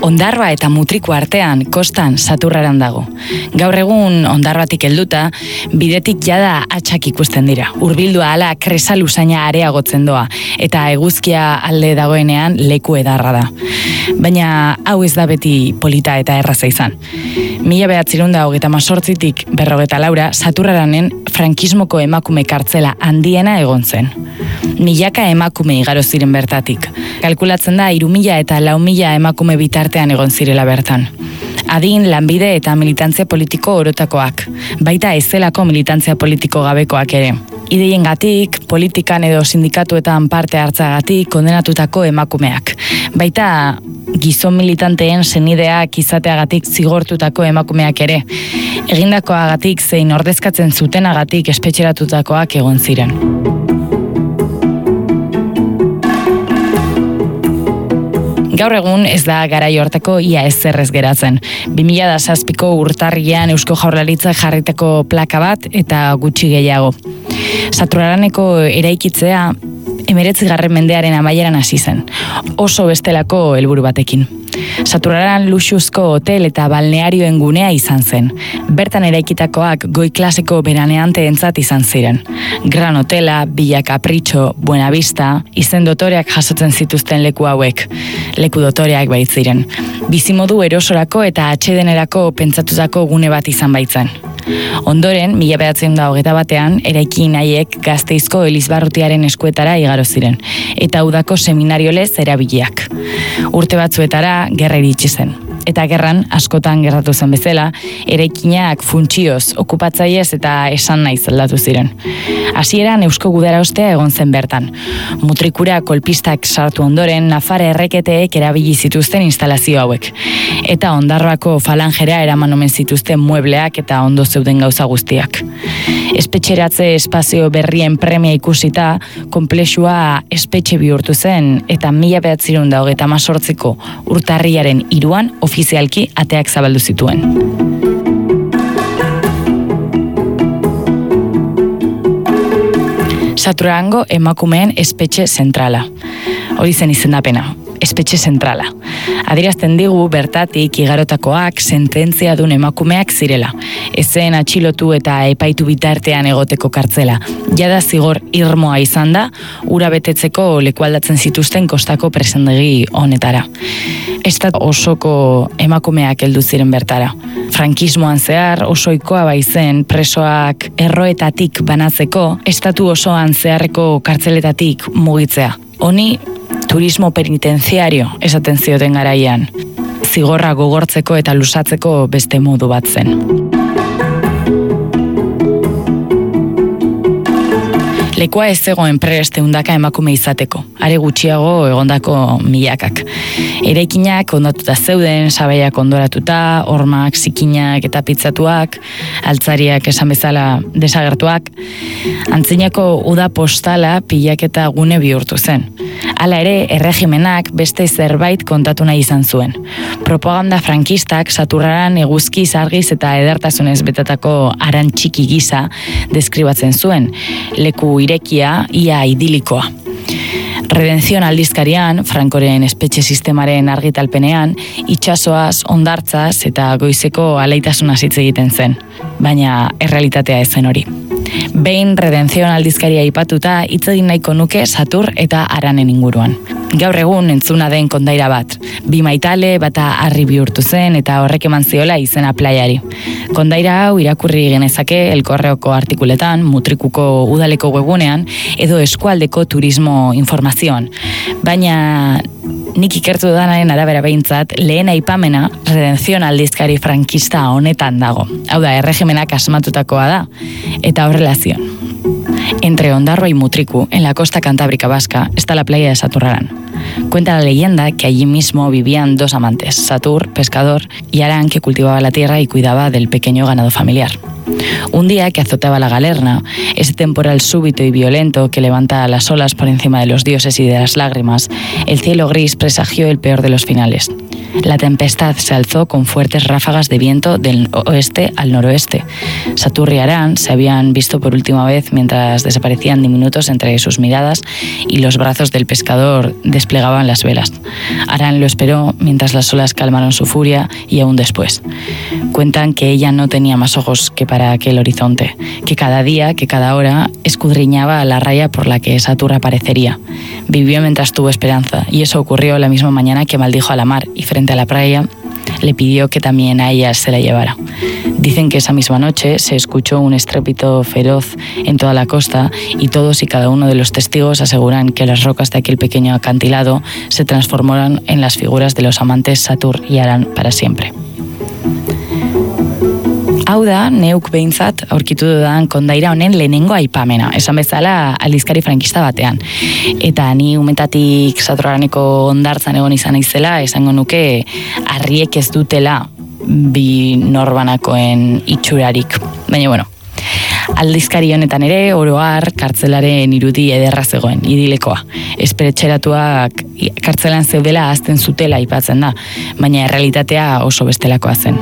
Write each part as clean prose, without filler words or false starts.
Ondarroa eta Mutriku artean kostan Saturraran dago. Gaur egun Ondarroatik helduta, bidetik jada atxak ikusten dira. Hurbildua hala kresa luzaina areagotzen doa, eta eguzkia alde dagoenean leku edarra da. Baina hau ez da beti polita eta erraza izan. 1928tik 54 Saturraranen frankismoko emakume kartzela handiena egon zen. Milaka emakume igaro ziren bertatik. Kalkulatzen da 3.000 eta 4.000 emakume bitartean egon zirela bertan. Adin, lanbide eta militantzia politiko orotakoak, baita ezelako militantzia politiko gabekoak ere. Ideiengatik, politikan edo sindikatuetan parte hartzagatik kondenatutako emakumeak. Baita gizon militanteen senideak izateagatik zigortutako emakumeak ere. Egindakoagatik zein ordezkatzen zutenagatik espetxeratutakoak egon ziren. Gaur egun ez da garai hortako ia ezerrez geratzen. 2007ko urtarrian Eusko Jaurlaritzak jarritako plaka bat eta gutxi gehiago. Saturraraneko eraikitzea 19. mendearen amaieran hasi zen, oso bestelako helburu batekin. Saturraran luxuzko hotel eta balnearioen gunea izan zen. Bertan eraikitakoak goi klaseko beraneanteentzat izan ziren. Gran Hotela, Villa Capricho, Buenavista, izen dotoreak jasotzen zituzten leku hauek. Leku dotoreak baitziren. Bizimodu erosorako eta atsedenerako pentsatutako gune bat izan baitzen. Ondoren, 1921 eraikin haiek Gasteizko Elizbarrutiaren eskuetara igaro ziren, eta udako seminariolez erabiliak. Urte batzuetara gerra iritsi zen. Eta gerran, askotan gertatu zen bezala, eraikinak funtzioz, okupatzaiez eta esan naiz aldatu ziren. Hasieran Eusko Gudaraustea egon zen bertan. Mutrikura kolpistak sartu ondoren, Nafar erreketeek erabili zituzten instalazio hauek. Eta Ondarroako falangera eraman omen zituzten muebleak eta ondo zeuden gauza guztiak. Espetxeratze espazio berrien premia ikusita, konplexua espetxe bihurtu zen, eta 1928ko urtarriaren 3 ofizialki ateak zabaldu zituen. Saturrarango emakumeen espetxe zentrala. Hori zen izendapena, espetxe zentrala. Adierazten digu bertatik igarotakoak sententzia dun emakumeak zirela. Ezen atxilotu eta epaitu bitartean egoteko kartzela. Jada zigor irmoa izan da, ura betetzeko lekualdatzen zituzten kostako presendegi honetara. Estat osoko emakumeak heldu ziren bertara. Frankismoan zehar osoikoa baizen presoak erroetatik banatzeko, estatu osoan zeharreko kartzeletatik mugitzea. Honi turismo penitenziario esaten zioten garaian, zigorra gogortzeko eta lusatzeko beste modu bat zen. Lekua ez zegoen prest ehundaka emakume izateko, are gutxiago egondako milakak. Eraikinak ondatuta zeuden, sabaiak ondoratuta, hormak, zikinak eta pitzatuak, altzariak esan bezala desagertuak, antzinako uda postala pilaketa gune bihurtu zen. Hala ere, erregimenak beste zerbait kontatu nahi izan zuen. Propaganda frankistak Saturraran eguzkiz, argiz eta edertasunez betatako aran txiki gisa deskribatzen zuen, leku irekia, ia idilikoa. Redenzion aldizkarian, Frankoren espetxe sistemaren argitalpenean, itsasoaz, hondartzaz eta goizeko alaitasunaz hitz egiten zen, baina errealitatea ez zen hori. Behin Redenzion aldizkaria aipatuta hitz egin nahiko nuke Satur eta Aranen inguruan. Gaur egun entzuna den kondaira bat. 2 maitale bata harri bihurtu zen eta horrek eman ziola izena plaiari. Kondaira hau irakurri genezake El Correoko artikuletan, Mutrikuko udaleko webunean edo eskualdeko turismo informazioan. Baina nik ikertu danaren arabera behintzat, lehen aipamena Redenzion aldizkari frankista honetan dago. Hau da, erregimenak asmatutakoa da, eta horrela zion. Entre Ondarroa y Mutriku, en la costa cantábrica vasca, está la playa de Saturrarán. Cuenta la leyenda que allí mismo vivían 2 amantes, Satur, pescador, y Arán, que cultivaba la tierra y cuidaba del pequeño ganado familiar. Un día que azotaba la galerna, ese temporal súbito y violento que levanta las olas por encima de los dioses y de las lágrimas, el cielo gris presagió el peor de los finales. La tempestad se alzó con fuertes ráfagas de viento del oeste al noroeste. Saturn y Aran se habían visto por última vez mientras desaparecían diminutos entre sus miradas y los brazos del pescador desplegaban las velas. Aran lo esperó mientras las olas calmaron su furia y aún después. Cuentan que ella no tenía más ojos que para aquel horizonte, que cada día, que cada hora, escudriñaba la raya por la que Saturn aparecería. Vivió mientras tuvo esperanza, y eso ocurrió la misma mañana que maldijo a la mar y frente a la playa le pidió que también a ella se la llevara. Dicen que esa misma noche se escuchó un estrépito feroz en toda la costa y todos y cada uno de los testigos aseguran que las rocas de aquel pequeño acantilado se transformaron en las figuras de los amantes Saturn y Aran para siempre. Hau da, neuk behintzat aurkitu dudan kondaira honen lehenengo aipamena, esan bezala aldizkari frankista batean. Eta ni umetatik Saturraneko hondartzan egon izan naizela, esango nuke harriek ez dutela bi norbanakoen itxurarik. Baina bueno, aldizkari honetan ere, oro har, kartzelaren irudi ederra zegoen, idilekoa. Esperetxeratuak kartzelan zeudela ahazten zutela aipatzen da, baina errealitatea oso bestelakoa zen.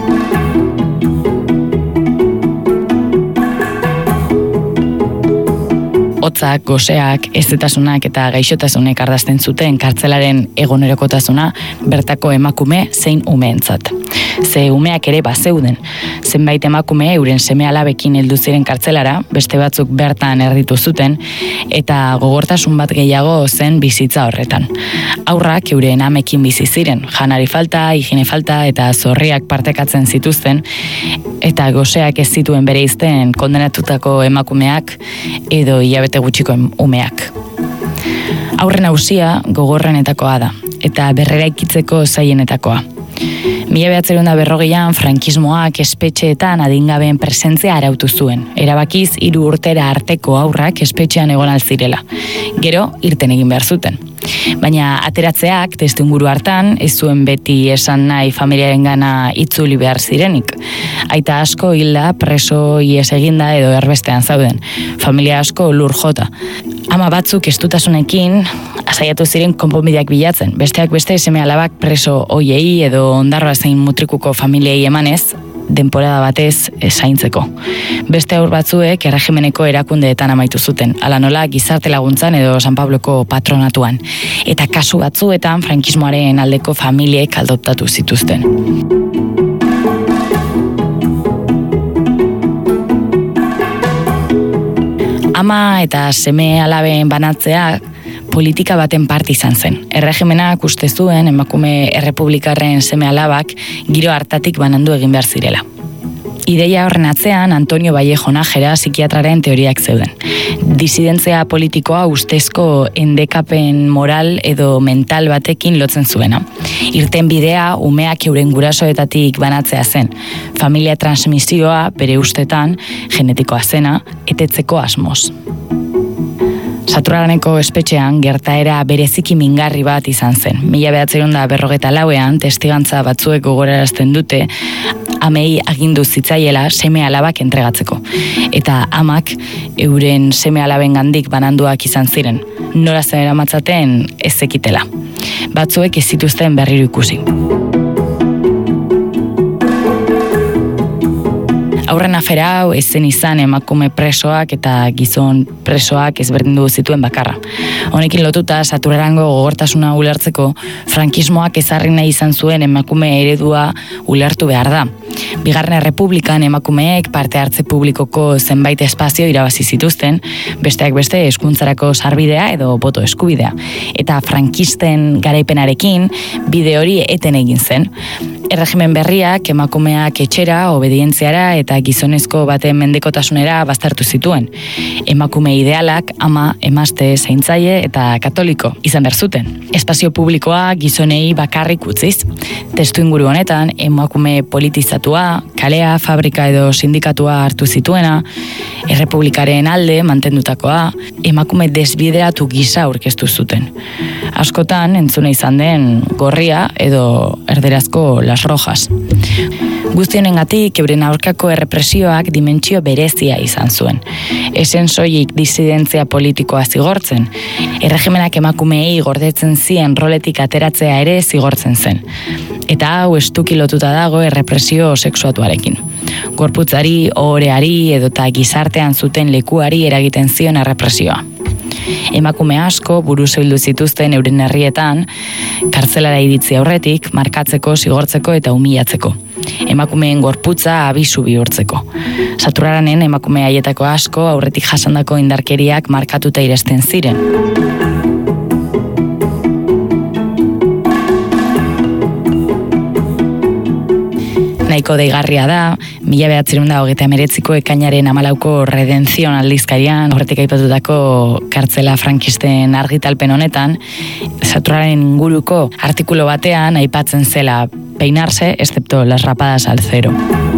Hotzak, goseak, ezetasunak eta gaixotasunek ardazten zuten kartzelaren egunerokotasuna bertako emakume zein umeentzat. Ze umeak ere bazeuden. Zenbait emakume euren seme-alabekin heldu ziren kartzelara, beste batzuk bertan erditu zuten, eta gogortasun bat gehiago zen bizitza horretan. Haurrak euren amekin bizi ziren, janari falta, higiene falta eta zorriak partekatzen zituzten, eta goseak ez zituen bereizten kondenatutako emakumeak edo hilabete gutxiko umeak. Haurren auzia gogorrenetakoa da, eta berreraikitzeko zailenetakoa. 1940an frankismoak espetxeetan adingabeen presentzia arautu zuen. Erabakiz 3 urtera arteko haurrak espetxean egon alzirela. Gero, irten egin behar zuten. Baina ateratzeak testuinguru hartan ez zuen beti esan nahi familiarengana itzuli behar zirenik. Aita asko hilda, preso ihes eginda edo erbestean zauden. Familia asko lur jota. Ama batzuk estutasunekin saiatu ziren konponbideak bilatzen. Besteak beste seme-alabak preso hoiei edo ondarroa zein mutrikuko familiei emanez, denporada batez zaintzeko. Beste haur batzuek erregimeneko erakundeetan amaitu zuten, hala nola gizarte laguntzan edo San Pabloko patronatuan. Eta kasu batzuetan frankismoaren aldeko familiek adoptatu zituzten. Ama eta seme-alaben banatzea politika baten parte izan zen. Erregimenak uste zuen emakume errepublikarren seme-alabak giro hartatik banandu egin behar zirela. Ideia horren atzean Antonio Vallejo Nájera psikiatraren teoriak zeuden. Disidentzia politikoa ustezko endekapen moral edo mental batekin lotzen zuena. Irten bidea umeak euren gurasoetatik banatzea zen. Familia transmisioa bere ustetan genetikoa zena etetzeko asmoz. Saturraneko espetxean gertaera bereziki mingarri bat izan zen. 1954ean testigantza batzuek gogorarazten dute amei agindu zitzaiela seme-alabak entregatzeko. Eta amak euren seme-alabengandik bananduak izan ziren. Nora zen eramatzaten ez zekitela. Batzuek ez zituzten berriro ikusi. Aurren afera hau ez zen izan emakume presoak eta gizon presoak ezberdindu zituen bakarra. Honekin lotuta Saturrango gogortasuna ulertzeko frankismoak ezarri nahi izan zuen emakume eredua ulertu behar da. Bigarren Errepublikan emakumeek parte hartze publikoko zenbait espazio irabazi zituzten, besteak beste hezkuntzarako sarbidea edo boto eskubidea. Eta frankisten garaipenarekin bide hori eten egin zen. Erregimen berriak emakumeak etxera, obedientziara eta gizonezko baten mendekotasunera baztertu zituen. Emakume idealak ama, emazte, zaintzaile eta katoliko izan behar zuten. Espazio publikoa gizonei bakarrik utziz. Testuinguru honetan emakume politizatua, kalea, fabrika edo sindikatua hartu zituena, errepublikaren alde mantendutakoa, emakume desbideratu gisa aurkeztu zuten. Askotan entzuna izan den gorria edo erderazko Las Rojas. Guztionengatik euren aurkako errepresioak dimentsio berezia izan zuen. Esen soilik disidentzia politikoa zigortzen, erregimenak emakumeei gordetzen zien roletik ateratzea ere zigortzen zen. Eta hau estuki lotuta dago errepresio sexuatuarekin. Gorputzari, ohoreari edota gizartean zuten lekuari eragiten zion errepresioa. Emakume asko buruz bildu zituzten euren herrietan, kartzelara iritzi aurretik, markatzeko, zigortzeko eta humilatzeko. Emakumeen gorputza abisu bihurtzeko. Saturraranen emakume haietako asko aurretik jasandako indarkeriak markatuta iresten ziren. Nahiko deigarria da, 1929ko ekainaren 14ko Redenzion aldizkarian, horretik aipatutako kartzela frankisten argitalpen honetan, Saturraren inguruko artikulu batean aipatzen zela peinarse, excepto las rapadas al cero.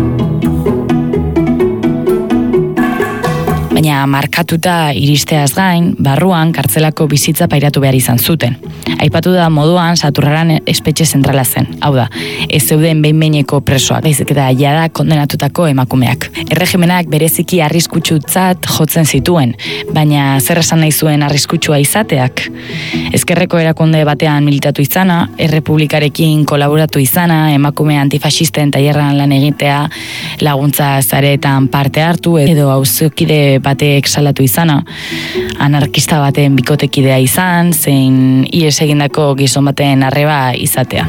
Baina markatuta iristeaz gain, barruan kartzelako bizitza pairatu behar izan zuten. Aipatu da moduan Saturraran espetxe zentrala zen. Hau da, ez zeuden behin-behineko presoak, baizik eta jada kondenatutako emakumeak. Erregimenak bereziki arriskutsutzat jotzen zituen, baina zer esan nahi zuen arriskutsua izateak? Ezkerreko erakunde batean militatu izana, errepublikarekin kolaboratu izana, emakume antifasisten tailerran lan egitea, laguntza zaretan parte hartu, edo auzokide batek salatu izana, anarkista baten bikotekidea izan, zein ihes egindako gizon baten arreba izatea.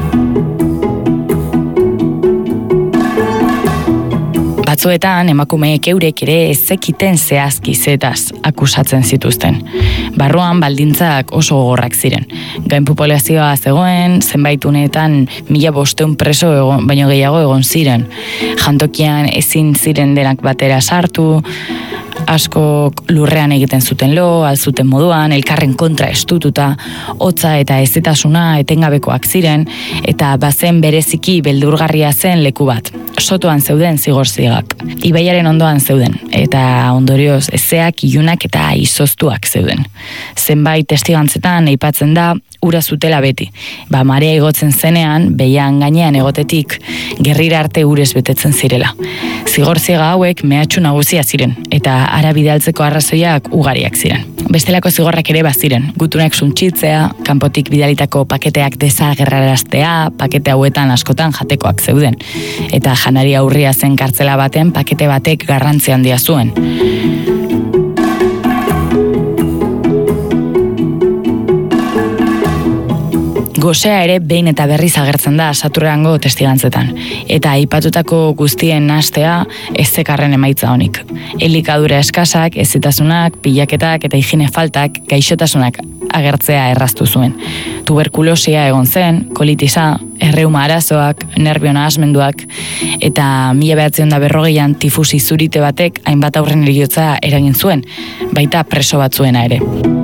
Batzuetan emakumeek eurek ere ez zekiten zehazki zetaz akusatzen zituzten. Barruan baldintzak oso gogorrak ziren. Gain populazioa zegoen, zenbait uneetan 1500 preso baino gehiago egon ziren. Jantokian ezin ziren denak batera sartu, asko lurrean egiten zuten lo, alzuten moduan, elkarren kontra estututa, hotza eta ezetasuna etengabekoak ziren, eta bazen bereziki beldurgarria zen leku bat. Sotoan zeuden zigor-zigak. Ibaiaren ondoan zeuden, eta ondorioz ezeak, ilunak eta izoztuak zeuden. Zenbait testigantzetan aipatzen da, ura zutela beti. Marea igotzen zenean, behian gainean egotetik, gerrira arte urez betetzen zirela. Zigor-ziga hauek mehatxu nagusia ziren, eta ara bidaltzeko arrazoiak ugariak ziren. Bestelako zigorrak ere baziren, gutunak suntsitzea, kanpotik bidalitako paketeak desagerraraztea, pakete hauetan askotan jatekoak zeuden. Eta janari aurria zen kartzela baten pakete batek garrantzi handia zuen. Gosea ere behin eta berriz agertzen da Saturrango testigantzetan, eta aipatutako guztien nahastea ez zekarren emaitza honik. Elikadura eskasak, ezitasunak, pilaketak eta higiene faltak gaixotasunak agertzea erraztu zuen. Tuberkulosia egon zen, kolitisa, erreuma arazoak, nerbio nahasmenduak, eta 1940an tifusi zurite batek hainbat aurren heriotza eragin zuen, baita preso batzuena ere.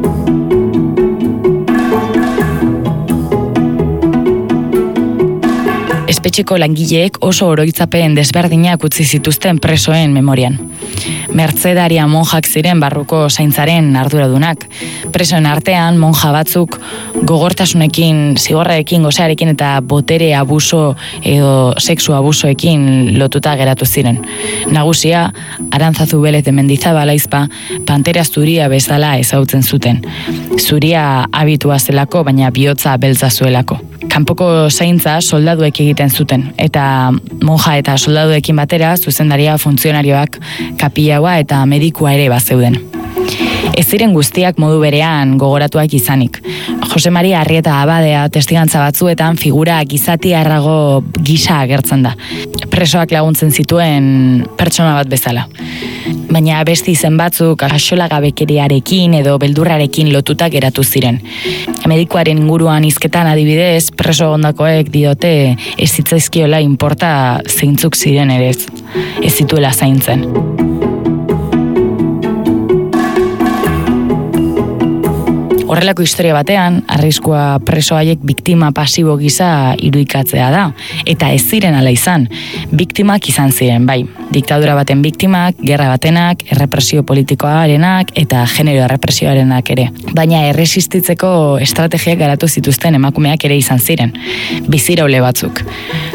Espetxeko langileek oso oroitzapen desberdinak utzi zituzten presoen memorian. Mertzedaria monjak ziren barruko zaintzaren arduradunak. Presoen artean monja batzuk gogortasunekin, zigorrarekin, gosearekin eta botere abuso edo sexu abusoekin lotuta geratu ziren. Nagusia, Arantzazu Belez de Mendizabal aizpa, pantera zuria bezala ezagutzen zuten. Zuria abitua zelako, baina bihotza beltza zuelako. Kanpoko zaintza soldaduek egiten zuten, eta monja eta soldaduekin batera zuzendaria, funtzionarioak, kapilaua eta medikua ere bazeuden. Ez ziren guztiak modu berean gogoratuak izanik. Jose Maria Arrieta Abadea testigantza batzuetan figura gizatiarrago gisa agertzen da. Presoak laguntzen zituen pertsona bat bezala. Baina beste izen batzuk axolagabekeriarekin edo beldurrarekin lotuta geratu ziren. Medikuaren inguruan hizketan adibidez, preso ondakoek diote ez zitzaizkiola inporta zeintzuk ziren ere ez zituela zaintzen. Horrelako historia batean, arriskua preso haiek biktima pasibo gisa irudikatzea da, eta ez ziren ala izan. Biktimak izan ziren, bai. Diktadura baten biktimak, gerra batenak, errepresio politikoarenak eta genero errepresioarenak ere. Baina erresistitzeko estrategiak garatu zituzten emakumeak ere izan ziren. Biziraule batzuk.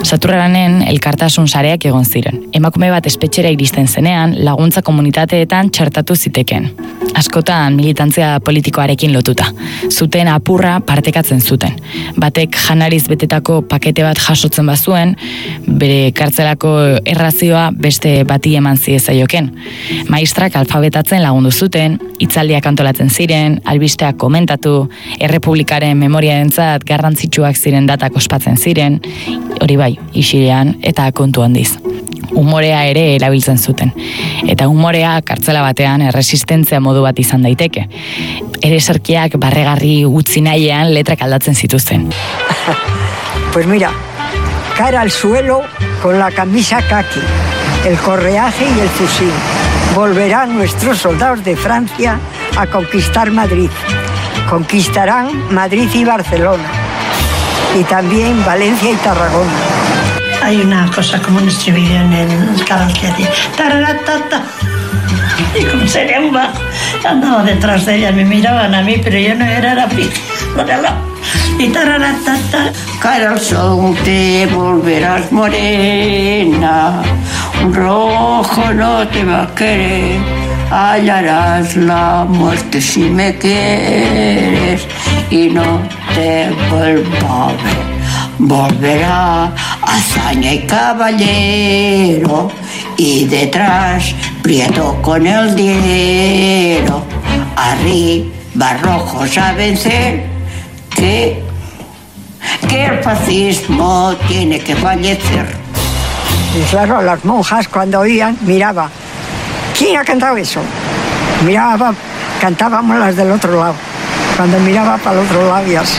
Saturranen elkartasun sareak egon ziren. Emakume bat espetxera iristen zenean, laguntza komunitateetan txertatu ziteken. Askotan militantzia politikoarekin lotuta. Zuten apurra partekatzen zuten. Batek janariz betetako pakete bat jasotzen bazuen, bere kartzelako errazioa beste bati eman ziezaioken. Maistrak alfabetatzen lagundu zuten, hitzaldiak antolatzen ziren, albisteak komentatu, errepublikaren memoriarentzat garrantzitsuak ziren datak ospatzen ziren, hori bai, isilean eta kontu handiz. Umorea ere erabiltzen zuten. Eta umorea kartzela batean erresistentzia modu bat izan daiteke. Ereserkiak barregarri utzi nahian letrak aldatzen zituzten. Pues mira, cara al suelo con la camisa kaki, el correaje y el fusil. Volverán nuestros soldados de Francia a conquistar Madrid. Conquistarán Madrid y Barcelona. Y también Valencia y Tarragona. Hay una cosa como un estribillo en el canal que dice tararatata. Y como sería un bajo, andaba detrás de ella, me miraban a mí, pero yo no era la pija. Y tararatata. Cara al sol te volverás morena, un rojo no te va a querer, hallarás la muerte si me quieres y no te vuelva a ver. Volverá hazaña y caballero y detrás Prieto con el dinero, arriba rojos a vencer, que el fascismo tiene que fallecer. Y claro, las monjas cuando oían, miraba, ¿quién ha cantado eso? Miraba, cantábamos las del otro lado, cuando miraba para el otro lado y así.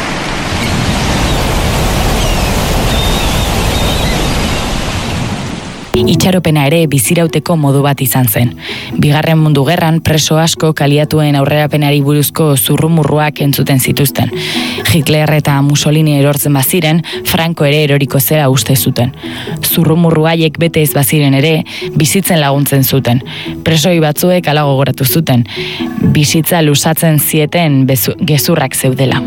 Itxaropena ere bizirauteko modu bat izan zen. Bigarren Mundu Gerran preso asko kaliatuen aurrerapenari buruzko zurrumurruak entzuten zituzten. Hitler eta Mussolini erortzen baziren, Franco ere eroriko zera uste zuten. Zurrumurru haiek bete ez baziren ere, bizitzen laguntzen zuten. Presoi batzuek hala gogoratu zuten. Bizitza luzatzen zieten gezurrak zeudela.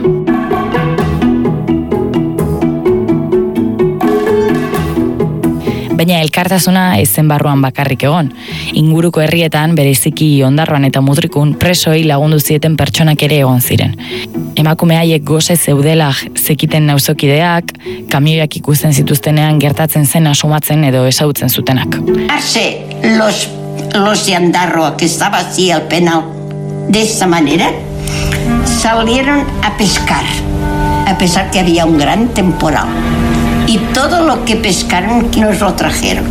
Baina elkartasuna ez zen barruan bakarrik egon. Inguruko herrietan, bereziki Ondarroan eta Mutrikun, presoi lagundu zieten pertsonak ere egon ziren. Emakume haiek goze zeudela zekiten nauzokideak, kamioiak ikusten zituztenean gertatzen zen asumatzen edo esautzen zutenak. Hace los de Ondarroa, que estaba así el penal, de esta manera, salieron a pescar, a pesar que había un gran temporal. Y todo lo que pescaron nos lo trajeron.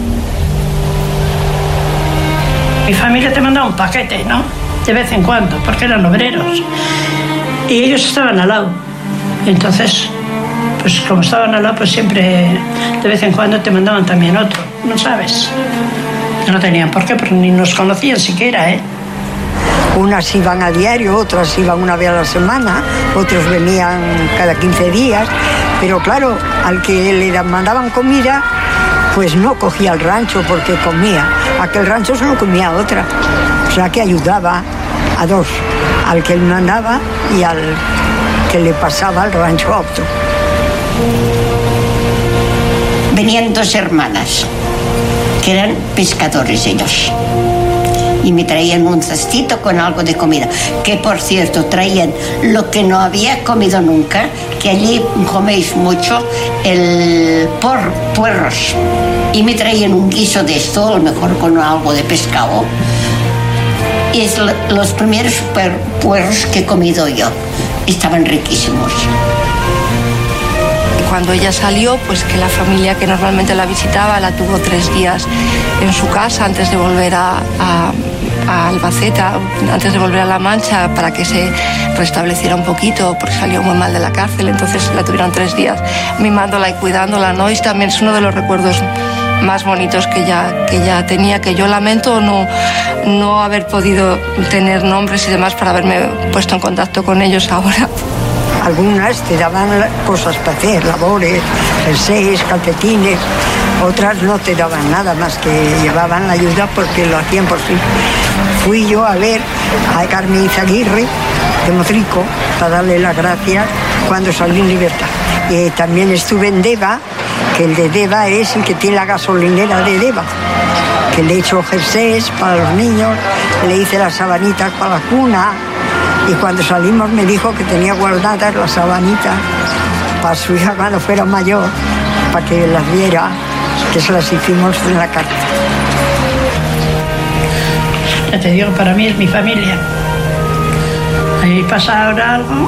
Mi familia te mandaba un paquete, ¿no? De vez en cuando, porque eran obreros. Y ellos estaban al lado. Entonces, pues como estaban al lado, pues siempre, de vez en cuando te mandaban también otro, ¿no sabes? No tenían por qué, porque ni nos conocían siquiera, ¿eh? Unas iban a diario, otras iban una vez a la semana, otros venían cada 15 días. Pero claro, al que le mandaban comida, pues no cogía el rancho porque comía. Aquel rancho solo comía otra. O sea que ayudaba a dos, al que le mandaba y al que le pasaba el rancho a otro. Venían dos hermanas, que eran pescadores ellos. Y me traían un cestito con algo de comida, que por cierto traían lo que no había comido nunca, que allí coméis mucho, el puerros. Y me traían un guiso de esto, a lo mejor con algo de pescado. Y es los primeros puerros que he comido yo. Estaban riquísimos. Cuando ella salió, pues que la familia que normalmente la visitaba la tuvo 3 días en su casa antes de volver a Albacete, antes de volver a La Mancha, para que se restableciera un poquito, porque salió muy mal de la cárcel. Entonces la tuvieron 3 días mimándola y cuidándola, ¿no? Y también es uno de los recuerdos más bonitos que ella tenía, que yo lamento no haber podido tener nombres y demás para haberme puesto en contacto con ellos ahora. Algunas te daban cosas para hacer, labores, jerseys, calcetines. Otras no te daban nada más que llevaban la ayuda porque lo hacían por sí. Fui yo a ver a Carmen Izaguirre de Motrico para darle las gracias cuando salí en libertad. También estuve en Deva que el de Deva es el que tiene la gasolinera de Deva, que le he hecho jerseys para los niños, le hice las sabanitas para la cuna, y cuando salimos me dijo que tenía guardadas las sabanitas para su hija cuando fuera mayor, para que las viera, que se las hicimos en la carta. Ya te digo, para mí es mi familia. Ahí pasa ahora algo,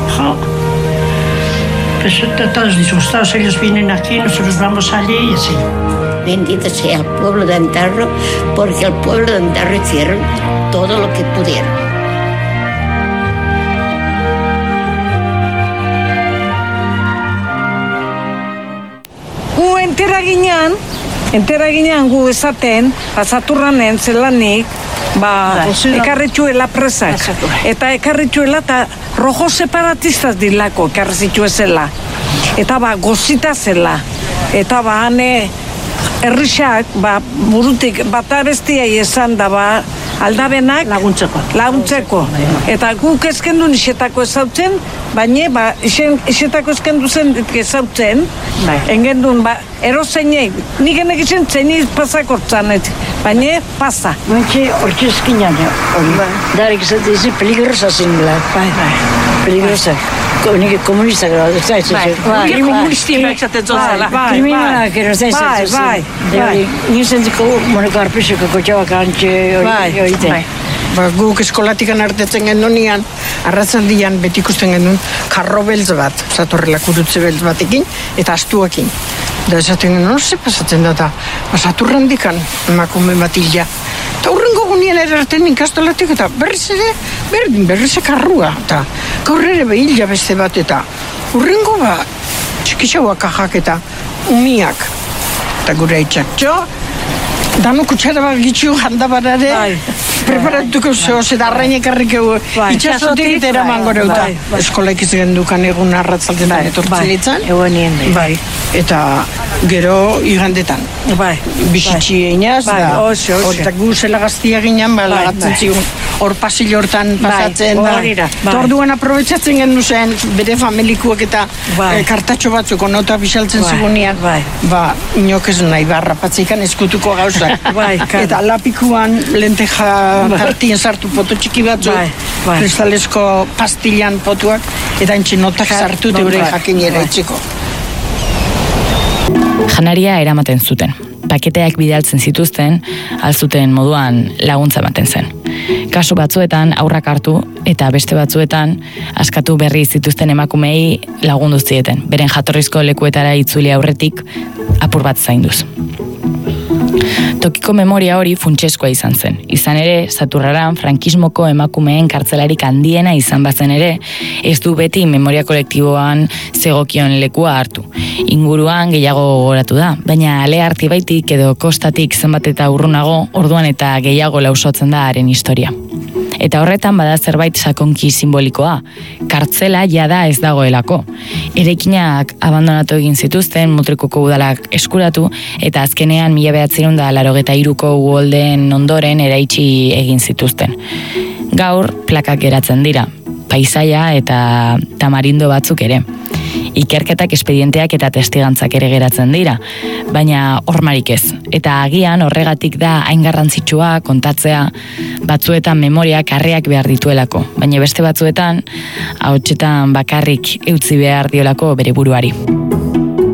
pues todos disgustados, ellos vienen aquí, nosotros vamos allí y así. Bendito sea el pueblo de Andarro, porque el pueblo de Andarro hicieron todo lo que pudieron. Entera ginean gu esaten, Saturranen zelanik, ekarritxuela presak. Eta ekarritxuela eta rojo separatistaz dilako ekarritxuezela. Eta gozita zela. Eta hane herrixak, burutik bat abestia esan da aldabenak laguntzeko. Eta guk eskendu isetako ezautzen, baina isetako eskendu zen ezautzen, engendun erozeinei, nik enek izan zeini pasakortzan, baina pasa. Baina hortxe eskinan, darik izatzen peligrosa zinela. Peligrosa. Komunistak kriminalistik esaten zozela. Kriminalak erotzen zen. Nintzentiko moneko arpesoko kotxabak antxe hori. Guk eskolatikan artetzen gendunian, arratzaldian beti ikusten gendun karro beltz bat, Saturrelak urutze beltz batekin, eta astuakin. Da esaten gendun, ze pasatzen da, Saturrandikan emakume bat hila. Eta hurrengo gunien erarten ikastolatik, eta berriz karrua, eta gaur ere behila beste bat, eta hurrengo txikixauak kajak eta umiak, eta gure itxak. Dano kutsara bat gitxu handabarare, preparatuko zehoz, eta arrainek harrikeu itxasotik eta eraman gore eta eskolaik izan dukan egun arratzaldetan etortzen ditzen. Eta gero igandetan. Bizitxi einaz, eta gu zela gaztia ginen, lagatzen zigun hor pasillo hortan pasatzen. Orduan aprobetsatzen gendu zen, bere familikuak eta kartatxo batzuk onota bisaltzen zigunean. Inok ez nahi barrapatzikan eskutuko gauzak. Eta lapikuan lenteja tartien sartu poto txiki batzuk, kristalesko pastillan potuak, eta entxe notak sartu teure jakinera itxeko. Janaria eramaten zuten. Paketeak bidaltzen zituzten, alzuten moduan laguntza ematen zen. Kasu batzuetan aurrak hartu eta beste batzuetan askatu berri zituzten emakumei lagundu zieten, beren jatorrizko lekuetara itzuli aurretik apur bat zainduz. Tokiko memoria hori funtseskoa izan zen. Izan ere, Saturraran frankismoko emakumeen kartzelarik handiena izan bazen ere, ez du beti memoria kolektiboan zegokion lekua hartu. Inguruan gehiago gogoratu da, baina ale Artibaitik edo kostatik zenbat eta urrunago, orduan eta gehiago lausotzen da haren historia. Eta horretan bada zerbait sakonki simbolikoa, kartzela jada ez dagoelako. Eraikinak abandonatu egin zituzten, Mutrikuko udalak eskuratu, eta azkenean 1983ko uholdeen ondoren eraitsi egin zituzten. Gaur plakak geratzen dira, paisaia eta tamarindo batzuk ere. Ikerketak, espedienteak eta testigantzak ere geratzen dira, baina hormarik ez. Eta agian horregatik da hain garrantzitsua kontatzea batzuetan memoriak harriak behar dituelako, baina beste batzuetan ahotsetan bakarrik eutzi behar diolako bere buruari.